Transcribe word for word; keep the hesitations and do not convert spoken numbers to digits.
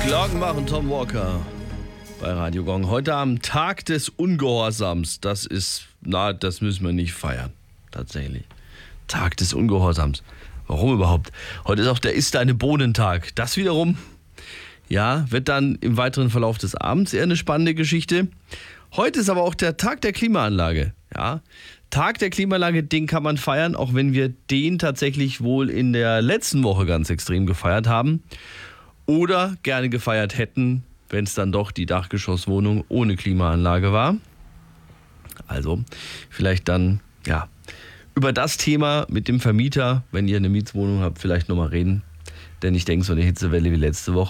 Glockenbach und Tom Walker bei Radio Gong. Heute am Tag des Ungehorsams. Das ist, na, das müssen wir nicht feiern. Tatsächlich. Tag des Ungehorsams. Warum überhaupt? Heute ist auch der Ist deine Bohnentag. Das wiederum, ja, wird dann im weiteren Verlauf des Abends eher eine spannende Geschichte. Heute ist aber auch der Tag der Klimaanlage. Ja, Tag der Klimaanlage, den kann man feiern, auch wenn wir den tatsächlich wohl in der letzten Woche ganz extrem gefeiert haben. Oder gerne gefeiert hätten, wenn es dann doch die Dachgeschosswohnung ohne Klimaanlage war. Also vielleicht dann, ja, über das Thema mit dem Vermieter, wenn ihr eine Mietswohnung habt, vielleicht nochmal reden. Denn ich denke, so eine Hitzewelle wie letzte Woche